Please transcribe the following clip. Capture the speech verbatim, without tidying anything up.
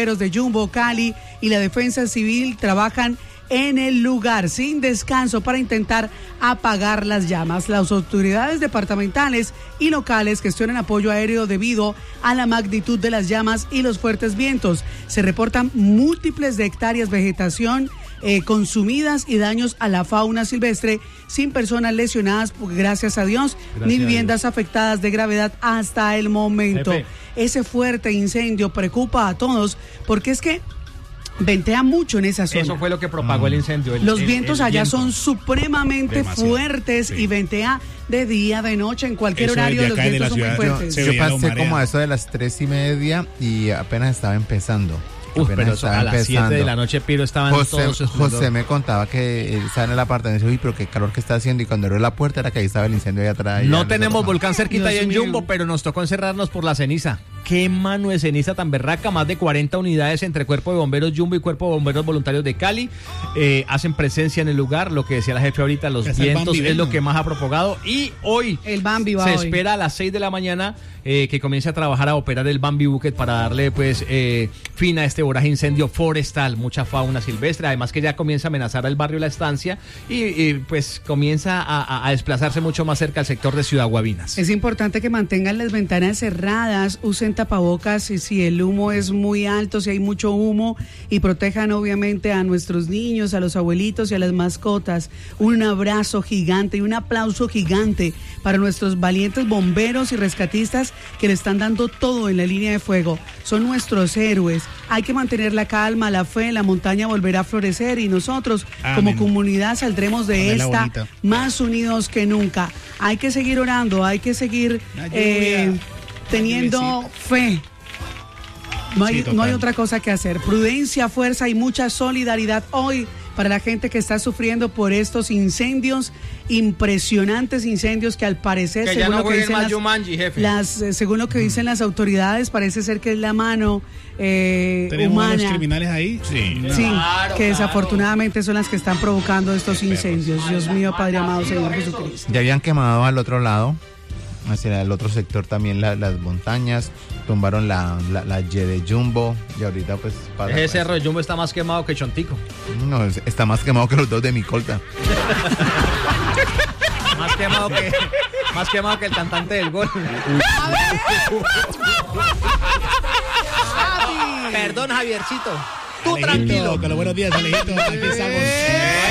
bomberos de Jumbo, Cali y la Defensa Civil trabajan en el lugar sin descanso para intentar apagar las llamas. Las autoridades departamentales y locales gestionan apoyo aéreo debido a la magnitud de las llamas y los fuertes vientos. Se reportan múltiples de hectáreas de vegetación eh, consumidas y daños a la fauna silvestre, sin personas lesionadas, gracias a Dios, gracias ni viviendas afectadas de gravedad hasta el momento. Jefe. Ese fuerte incendio preocupa a todos porque es que ventea mucho en esa zona. Eso fue lo que propagó mm. el incendio. El, Los el, vientos el allá viento. son supremamente Demasiado. fuertes sí. y ventea de día, de noche, en cualquier eso horario. Los vientos son muy fuertes. Yo, yo pasé como a eso de las tres y media y apenas estaba empezando. Uf, pero eso, a las siete de la noche, Piro, estaban José, todos sus José me contaba que estaba en el apartamento y dice, uy, pero qué calor que está haciendo, y cuando abrió la puerta era que ahí estaba el incendio ahí atrás. No tenemos no, volcán cerquita ahí en mío. Jumbo, pero nos tocó encerrarnos por la ceniza. Qué mano de ceniza tan berraca, más de cuarenta unidades entre Cuerpo de Bomberos Jumbo y Cuerpo de Bomberos Voluntarios de Cali eh, hacen presencia en el lugar. Lo que decía la jefe ahorita, los es vientos es lo que más ha propagado, y hoy el Bambi va se hoy. espera a las seis de la mañana eh, que comience a trabajar a operar el Bambi Bucket para darle pues eh, fin a este voraje incendio forestal, mucha fauna silvestre, además que ya comienza a amenazar al barrio La Estancia y, y pues comienza a, a desplazarse mucho más cerca al sector de Ciudad Guavinas. Es importante que mantengan las ventanas cerradas, usen tapabocas si, si el humo es muy alto, si hay mucho humo, y protejan obviamente a nuestros niños, a los abuelitos y a las mascotas. Un abrazo gigante y un aplauso gigante para nuestros valientes bomberos y rescatistas que le están dando todo en la línea de fuego. Son nuestros héroes. Hay que mantener la calma, la fe, la montaña volverá a florecer y nosotros Amén. Como comunidad saldremos de Amén, esta más unidos que nunca. Hay que seguir orando, hay que seguir eh, teniendo fe. No hay, sí, no hay otra cosa que hacer. Prudencia, fuerza y mucha solidaridad hoy para la gente que está sufriendo por estos incendios, impresionantes incendios que al parecer, que según, no lo que dicen las, Yumanji, jefe. las, eh, según lo que dicen las autoridades, parece ser que es la mano eh, ¿Tenemos humana. ¿Tenemos criminales ahí? Sí, sí claro, que desafortunadamente claro. son las que están provocando estos incendios. Dios mío, Padre amado, Señor Jesucristo. Ya habían quemado al otro lado, hacia el otro sector también la, las montañas, tumbaron la, la, la Y de Jumbo y ahorita pues... Para, Ese pues, cerro de Jumbo está más quemado que Chontico. No, está más quemado que los dos de mi colta. Más quemado que más quemado que el cantante del gol. Perdón, Javiercito. Tú Alejito, tranquilo. con los buenos días, Alejito. Aquí estamos.